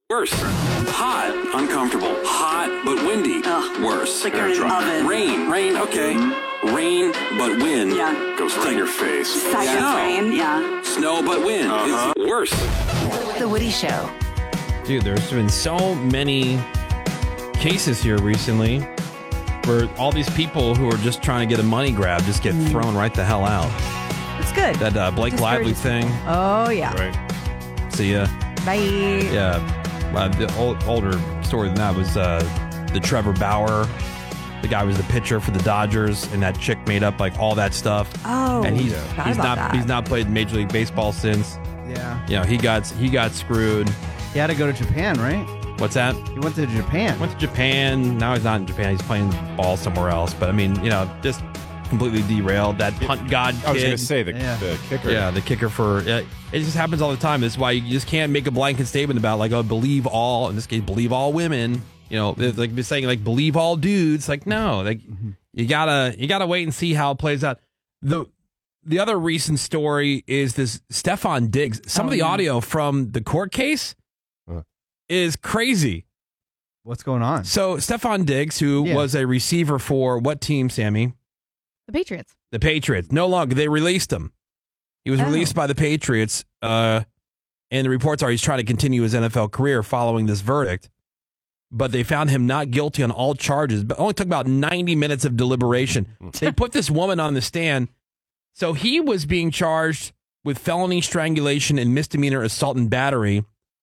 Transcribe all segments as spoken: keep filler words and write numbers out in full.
Worse. Hot, uncomfortable. Hot, but windy. Ugh. Worse. Like you're in an oven. Rain, rain, okay. Mm-hmm. Rain, but wind. Yeah. Goes right in your face. Sirens, Snow. rain, yeah. Snow, but wind. Uh-huh. It's worse. The Woody Show. Dude, there's been so many cases here recently where all these people who are just trying to get a money grab just get mm. thrown right the hell out. That's good. That uh, Blake Lively thing. Oh, yeah. Right. See ya. Bye. Yeah. Uh, the old, older story than that was uh, the Trevor Bauer. The guy was the pitcher for the Dodgers, and that chick made up like all that stuff. Oh, and he's yeah. he's not that. he's not played Major League Baseball since. Yeah. You know, he got he got screwed. He had to go to Japan, right? What's that? He went to Japan. Went to Japan. Now he's not in Japan. He's playing ball somewhere else. But I mean, you know, just completely derailed. That punt god kid. I was going to say the, yeah. the kicker. Yeah, the kicker for uh, it just happens all the time. That's why you just can't make a blanket statement about like, oh, believe all. In this case, believe all women. You know, like they're saying like believe all dudes. Like no, like you gotta you gotta wait and see how it plays out. The the other recent story is this Stefan Diggs. Some oh, of the yeah. audio from the court case huh. is crazy. What's going on? So Stefan Diggs, who yeah. was a receiver for what team, Sammy? The Patriots. The Patriots. No longer. They released him. He was oh. released by the Patriots, uh, and the reports are he's trying to continue his N F L career following this verdict. But they found him not guilty on all charges, but only took about ninety minutes of deliberation. They put this woman on the stand. So he was being charged with felony strangulation and misdemeanor assault and battery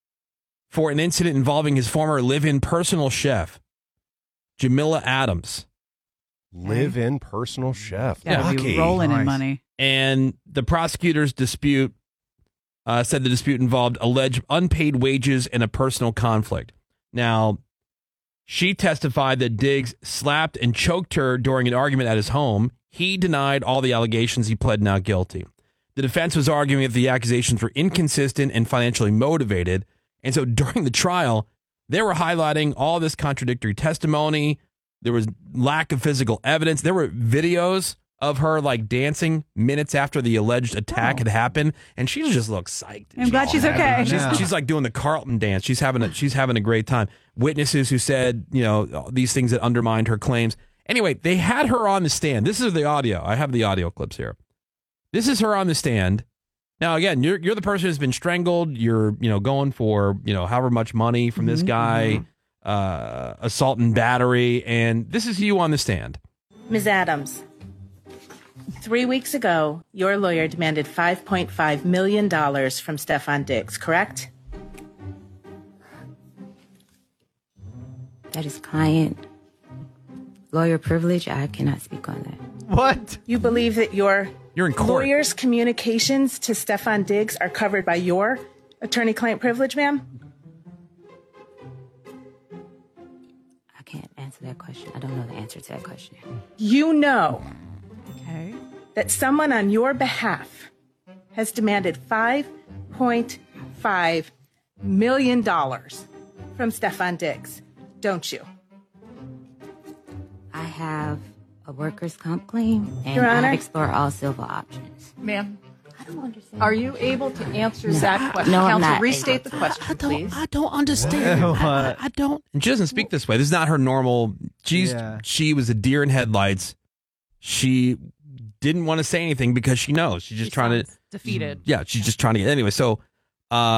for an incident involving his former live-in personal chef, Jamila Adams. Live-in personal chef. Gotta Lucky. be rolling Nice. in money. And the prosecutor's dispute uh, said the dispute involved alleged unpaid wages and a personal conflict. Now, she testified that Diggs slapped and choked her during an argument at his home. He denied all the allegations. He pled not guilty. The defense was arguing that the accusations were inconsistent and financially motivated. And so during the trial, they were highlighting all this contradictory testimony. There was lack of physical evidence. There were videos of her like dancing minutes after the alleged attack Oh. had happened, and she just looks psyched. I'm glad she's okay. She's, Yeah. she's like doing the Carlton dance. She's having a she's having a great time. Witnesses who said, you know, these things that undermined her claims. Anyway, they had her on the stand. This is the audio. I have the audio clips here. This is her on the stand. Now, again, you're you're the person who's been strangled. You're you know going for you know however much money from this guy, uh, assault and battery, and this is you on the stand. Miz Adams, three weeks ago, your lawyer demanded five point five million dollars from Stefan Diggs, correct? That is client lawyer privilege. I cannot speak on that. What? You believe that your You're in court. lawyer's communications to Stefan Diggs are covered by your attorney-client privilege, ma'am? I can't answer that question. I don't know the answer to that question. You know Okay. that someone on your behalf has demanded five point five million dollars from Stefan Diggs, don't you? I have a workers' comp claim, and Your I Honor? have explored all civil options. Ma'am, I don't understand. are you able to answer No. that question? No, I'm Counsel, not restate able the to. question, I don't. please. I don't understand. What? I, I don't. And she doesn't speak this way. This is not her normal. She's Yeah. she was a deer in headlights. She didn't want to say anything because she knows she's just She trying to. sounds defeated. Yeah, she's just trying to get anyway. So, uh,